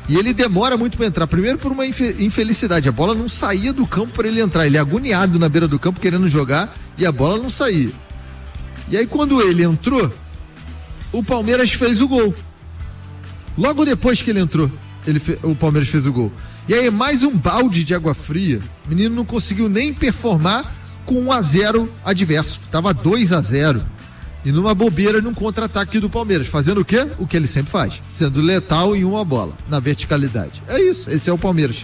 E ele demora muito para entrar. Primeiro por uma infelicidade. A bola não saía do campo para ele entrar. Ele é agoniado na beira do campo querendo jogar e a bola não saía. E aí quando ele entrou, o Palmeiras fez o gol. Logo depois que ele entrou, o Palmeiras fez o gol. E aí mais um balde de água fria. O menino não conseguiu nem performar com 1-0 adverso. Tava 2-0. E numa bobeira, num contra-ataque do Palmeiras. Fazendo o quê? O que ele sempre faz. Sendo letal em uma bola. Na verticalidade. É isso. Esse é o Palmeiras.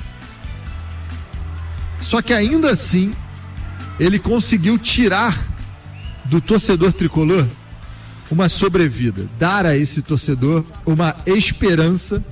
Só que ainda assim, ele conseguiu tirar do torcedor tricolor uma sobrevida. Dar a esse torcedor uma esperança.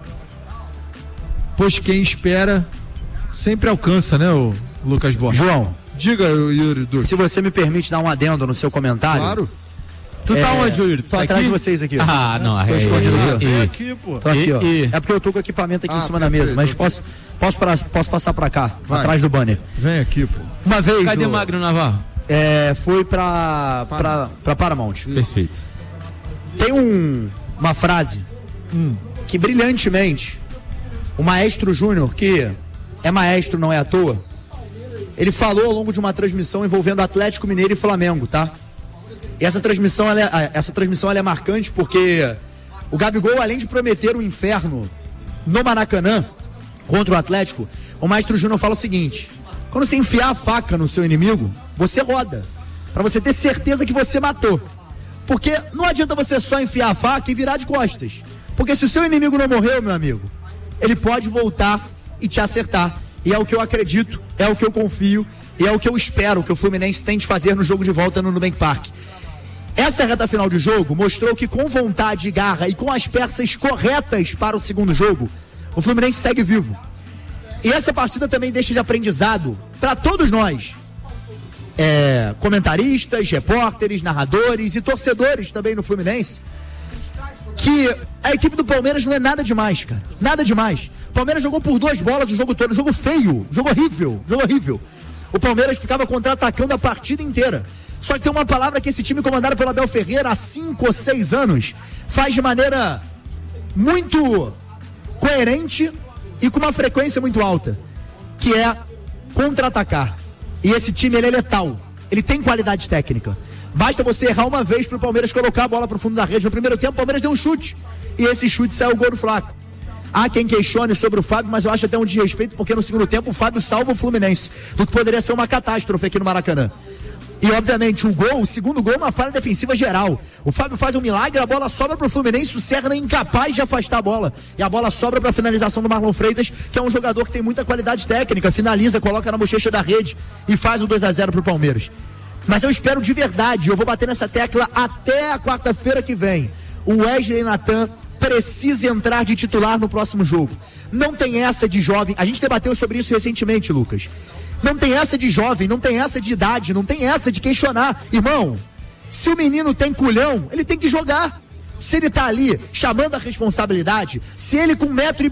Pois quem espera sempre alcança, né, o Lucas Borges? João. Diga, Yuri Duque. Se você me permite dar um adendo no seu comentário. Claro. Tu tá onde, Yuri? Tô atrás de vocês aqui. Ah, não. Tô escondido aqui. Vem aqui, pô. Tô aqui, ó. É porque eu tô com o equipamento aqui em cima da mesa, mas posso passar pra cá, atrás do banner. Vem aqui, pô. Uma vez. Cadê o Magno Navarro? Foi pra Paramount. Perfeito. Tem uma frase que brilhantemente o Maestro Júnior, que é maestro, não é à toa, ele falou ao longo de uma transmissão envolvendo Atlético Mineiro e Flamengo, tá? E essa transmissão ela é marcante porque o Gabigol, além de prometer o inferno no Maracanã contra o Atlético, o Maestro Júnior fala o seguinte: quando você enfiar a faca no seu inimigo, você roda, pra você ter certeza que você matou. Porque não adianta você só enfiar a faca e virar de costas, porque se o seu inimigo não morreu, meu amigo, ele pode voltar e te acertar. E é o que eu acredito, é o que eu confio e é o que eu espero que o Fluminense tente fazer no jogo de volta no Nubank Park. Essa reta final de jogo mostrou que com vontade e garra e com as peças corretas para o segundo jogo, o Fluminense segue vivo. E essa partida também deixa de aprendizado para todos nós, comentaristas, repórteres, narradores e torcedores também no Fluminense, que a equipe do Palmeiras não é nada demais, cara. Nada demais. O Palmeiras jogou por 2 bolas o jogo todo, jogo feio, jogo horrível. O Palmeiras ficava contra-atacando a partida inteira. Só que tem uma palavra que esse time comandado pelo Abel Ferreira há 5 ou 6 anos faz de maneira muito coerente e com uma frequência muito alta, que é contra-atacar. E esse time, ele é letal, ele tem qualidade técnica. Basta você errar uma vez pro Palmeiras colocar a bola pro fundo da rede. No primeiro tempo o Palmeiras deu um chute, e esse chute saiu o gol do Flaco. Há quem questione sobre o Fábio, mas eu acho até um desrespeito, porque no segundo tempo o Fábio salva o Fluminense do que poderia ser uma catástrofe aqui no Maracanã. E obviamente o segundo gol é uma falha defensiva geral. O Fábio faz um milagre, a bola sobra pro Fluminense, o Serra é incapaz de afastar a bola. E a bola sobra pra finalização do Marlon Freitas, que é um jogador que tem muita qualidade técnica, finaliza, coloca na bochecha da rede e faz o 2-0 pro Palmeiras. Mas eu espero de verdade, eu vou bater nessa tecla até a quarta-feira que vem. O Wesley Natan precisa entrar de titular no próximo jogo. Não tem essa de jovem, a gente debateu sobre isso recentemente, Lucas. Não tem essa de jovem, não tem essa de idade, não tem essa de questionar. Irmão, se o menino tem culhão, ele tem que jogar. Se ele tá ali chamando a responsabilidade, se ele com 1 metro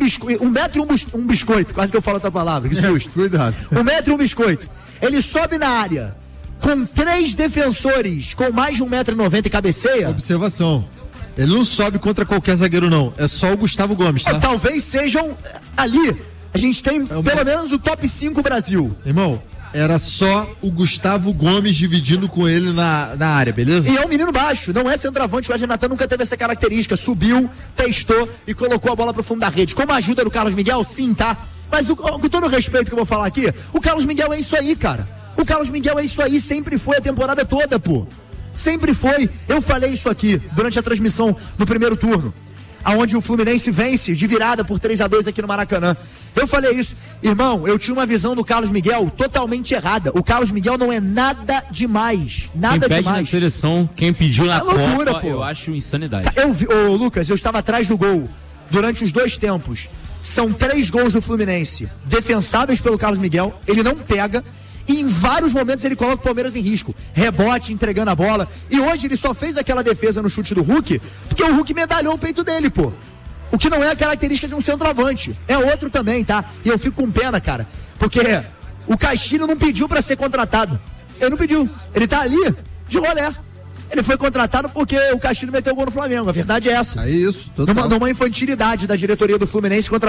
e um biscoito, quase que eu falo outra palavra, que susto. Cuidado. 1 metro e um biscoito. Ele sobe na área com 3 defensores com mais de 1,90 m e cabeceia. Observação. Ele não sobe contra qualquer zagueiro, não. É só o Gustavo Gomes, tá? Talvez sejam ali. A gente tem pelo menos o top 5 Brasil. Irmão, era só o Gustavo Gomes dividindo com ele na área, beleza? E é um menino baixo, não é centroavante. O Wesley Natan nunca teve essa característica. Subiu, testou e colocou a bola pro fundo da rede. Com a ajuda do Carlos Miguel, sim, tá? Mas com todo o respeito que eu vou falar aqui, o Carlos Miguel é isso aí, cara. O Carlos Miguel é isso aí, sempre foi a temporada toda, pô. Sempre foi. Eu falei isso aqui durante a transmissão no primeiro turno, aonde o Fluminense vence de virada por 3-2 aqui no Maracanã. Eu falei isso. Irmão, eu tinha uma visão do Carlos Miguel totalmente errada. O Carlos Miguel não é nada demais. Nada quem pede demais. Na seleção, quem pediu na loucura, Copa, pô. Eu acho insanidade. Lucas, eu estava atrás do gol durante os 2 tempos. São 3 gols do Fluminense defensáveis pelo Carlos Miguel. Ele não pega. E em vários momentos ele coloca o Palmeiras em risco. Rebote, entregando a bola. E hoje ele só fez aquela defesa no chute do Hulk, porque o Hulk medalhou o peito dele, pô. O que não é a característica de um centroavante. É outro também, tá? E eu fico com pena, cara. Porque o Castilho não pediu pra ser contratado. Ele não pediu. Ele tá ali de rolé. Ele foi contratado porque o Castilho meteu o gol no Flamengo. A verdade é essa. É isso, total. Numa infantilidade da diretoria do Fluminense contra